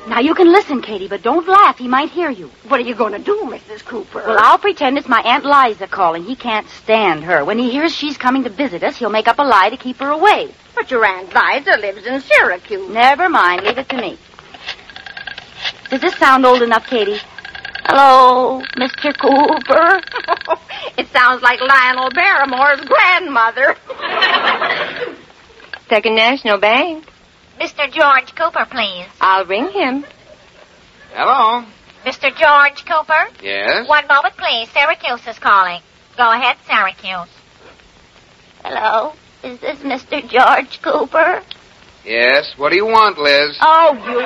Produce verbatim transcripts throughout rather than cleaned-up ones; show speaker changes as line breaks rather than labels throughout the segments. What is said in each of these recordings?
Now, you can listen, Katie, but don't laugh. He might hear you.
What are you going to do, Missus Cooper?
Well, I'll pretend it's my Aunt Liza calling. He can't stand her. When he hears she's coming to visit us, he'll make up a lie to keep her away.
But your Aunt Liza lives in Syracuse.
Never mind. Leave it to me. Does this sound old enough, Katie? Hello, Mister Cooper.
It sounds like Lionel Barrymore's grandmother.
Second National Bank.
Mister George Cooper, please.
I'll ring him.
Hello?
Mister George Cooper?
Yes?
One moment, please. Syracuse is calling. Go ahead, Syracuse.
Hello, is this Mister George Cooper?
Yes. What do you want, Liz?
Oh, you...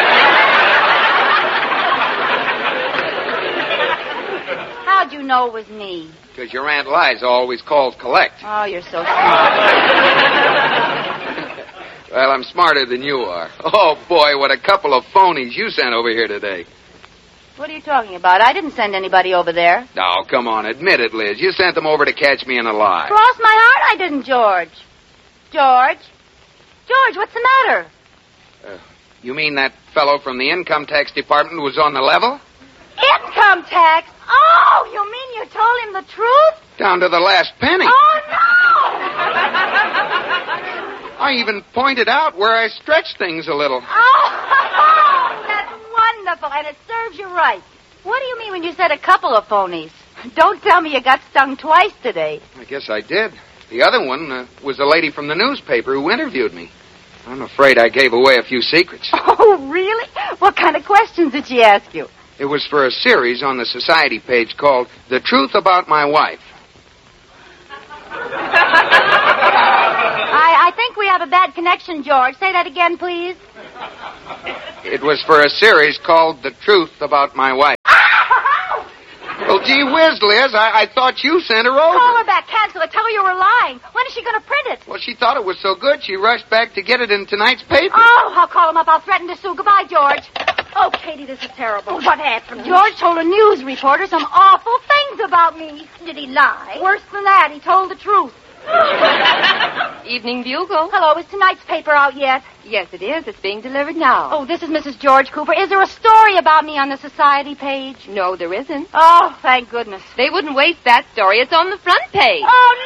How'd you know it was me?
Because your Aunt Liza always calls collect.
Oh, you're so smart.
Well, I'm smarter than you are. Oh, boy, what a couple of phonies you sent over here today.
What are you talking about? I didn't send anybody over there.
Oh, come on, admit it, Liz. You sent them over to catch me in a lie.
Cross my heart, I didn't, George. George? George, what's the matter?
Uh, you mean that fellow from the income tax department was on the level?
Income tax? Oh, you mean you told him the truth?
Down to the last penny.
Oh, no!
I even pointed out where I stretched things a little.
Oh, that's wonderful, and it serves you right. What do you mean when you said a couple of phonies? Don't tell me you got stung twice today.
I guess I did. The other one uh, was the lady from the newspaper who interviewed me. I'm afraid I gave away a few secrets.
Oh, really? What kind of questions did she ask you?
It was for a series on the society page called The Truth About My Wife.
I, I think we have a bad connection, George. Say that again, please.
It was for a series called The Truth About My Wife. Well, gee whiz, Liz, I, I thought you sent her over.
Call her back, cancel it, tell her you were lying. When is she going to print it?
Well, she thought it was so good, she rushed back to get it in tonight's paper.
Oh, I'll call him up. I'll threaten to sue. Goodbye, George. Oh, Katie, this is terrible.
What happened?
George told a news reporter some awful things about me.
Did he lie?
Worse than that, he told the truth.
Evening Bugle.
Hello, is tonight's paper out yet?
Yes, it is. It's being delivered now.
Oh, this is Missus George Cooper. Is there a story about me on the society page?
No, there isn't.
Oh, thank goodness.
They wouldn't waste that story. It's on the front page.
Oh,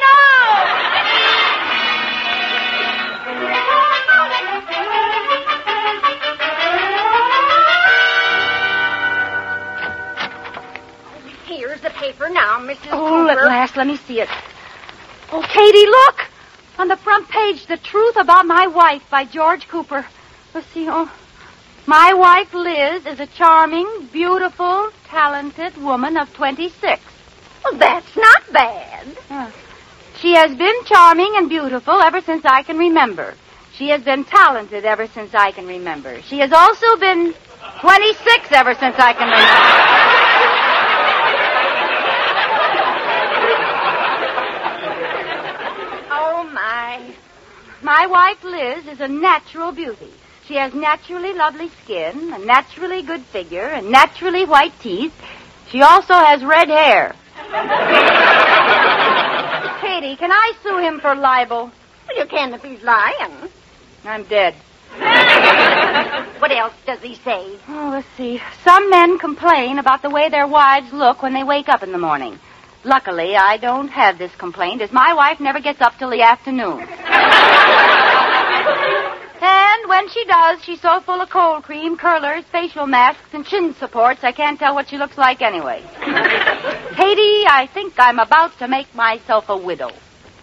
no! Here's the paper now, Missus
Oh,
Cooper.
at last, let me see it. Oh, Katie, look! On the front page, The Truth About My Wife by George Cooper. Let's see, oh. My wife, Liz, is a charming, beautiful, talented woman of twenty-six.
Well, that's not bad.
Uh, she has been charming and beautiful ever since I can remember. She has been talented ever since I can remember. She has also been twenty-six ever since I can remember. My wife, Liz, is a natural beauty. She has naturally lovely skin, a naturally good figure, and naturally white teeth. She also has red hair. Katie, can I sue him for libel?
Well, you can if he's lying.
I'm dead.
What else does he say?
Oh, let's see. Some men complain about the way their wives look when they wake up in the morning. Luckily, I don't have this complaint, as my wife never gets up till the afternoon. And when she does, she's so full of cold cream, curlers, facial masks, and chin supports, I can't tell what she looks like anyway. Katie, I think I'm about to make myself a widow.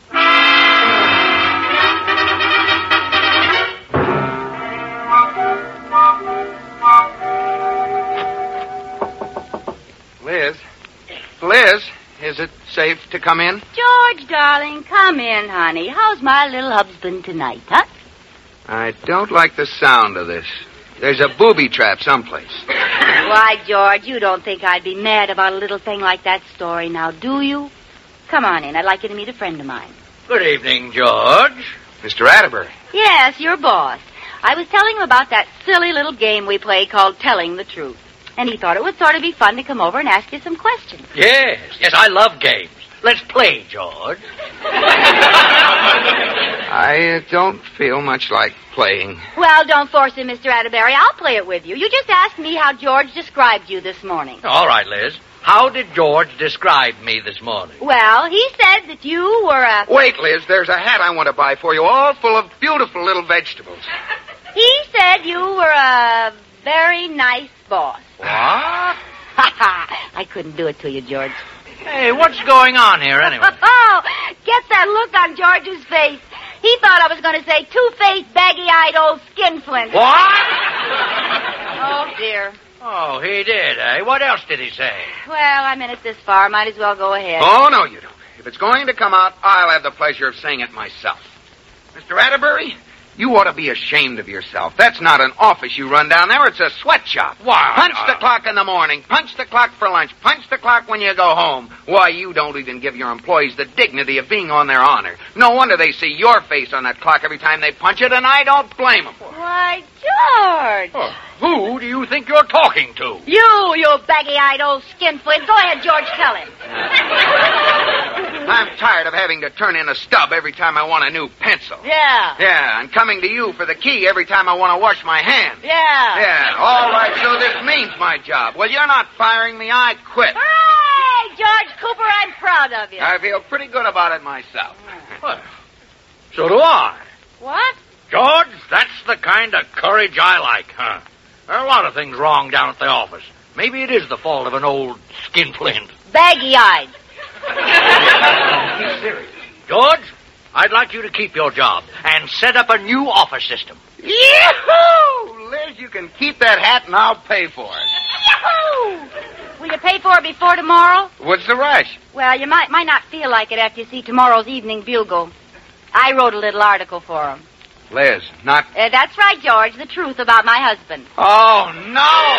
Liz? Liz? Is it safe to come in?
George, darling, come in, honey. How's my little husband tonight, huh?
I don't like the sound of this. There's a booby trap someplace.
Why, George, you don't think I'd be mad about a little thing like that story now, do you? Come on in. I'd like you to meet a friend of mine.
Good evening, George.
Mister Atterbury.
Yes, your boss. I was telling him about that silly little game we play called Telling the Truth. And he thought it would sort of be fun to come over and ask you some questions.
Yes, yes, I love games. Let's play, George.
I uh, don't feel much like playing.
Well, don't force it, Mister Atterbury. I'll play it with you. You just asked me how George described you this morning.
All right, Liz. How did George describe me this morning?
Well, he said that you were a...
Wait, Liz, there's a hat I want to buy for you, all full of beautiful little vegetables.
He said you were a very nice boss.
What?
I couldn't do it to you, George.
Hey, what's going on here anyway?
Oh, get that look on George's face. He thought I was going to say two-faced, baggy-eyed old skinflint.
What?
Oh, dear.
Oh, he did, eh? What else did he say?
Well, I'm in it this far. Might as well go ahead.
Oh, no, you don't. If it's going to come out, I'll have the pleasure of saying it myself. Mister Atterbury, you ought to be ashamed of yourself. That's not an office you run down there. It's a sweatshop.
Why?
Punch
uh,
the clock in the morning. Punch the clock for lunch. Punch the clock when you go home. Why, you don't even give your employees the dignity of being on their honor. No wonder they see your face on that clock every time they punch it, and I don't blame them.
Why, George.
Oh, who do you think you're talking to?
You, you baggy-eyed old skinflint. Go ahead, George, tell him.
I'm tired of having to turn in a stub every time I want a new pencil.
Yeah.
Yeah, and coming to you for the key every time I want to wash my hands.
Yeah.
Yeah, all right, so this means my job. Well, you're not firing me. I quit.
Hooray, George Cooper, I'm proud of you.
I feel pretty good about it myself.
Well, so do I.
What?
George, that's the kind of courage I like, huh? There are a lot of things wrong down at the office. Maybe it is the fault of an old skinflint.
Baggy-eyed.
He's serious. George, I'd like you to keep your job and set up a new office system.
Yee-hoo! Liz, you can keep that hat and I'll pay for it.
Yahoo! Will you pay for it before tomorrow?
What's the rush?
Well, you might might not feel like it after you see tomorrow's Evening Bugle. I wrote a little article for him.
Liz, not...
Uh, that's right, George. The truth about my husband.
Oh, no!